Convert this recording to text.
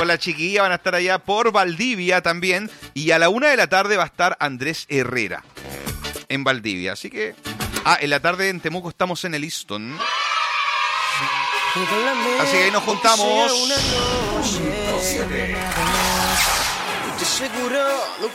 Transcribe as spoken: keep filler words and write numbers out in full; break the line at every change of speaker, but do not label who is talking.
con la chiquilla, van a estar allá por Valdivia también. Y a la una de la tarde va a estar Andrés Herrera en Valdivia. Así que... Ah, en la tarde en Temuco estamos en el Easton. Así que ahí nos juntamos.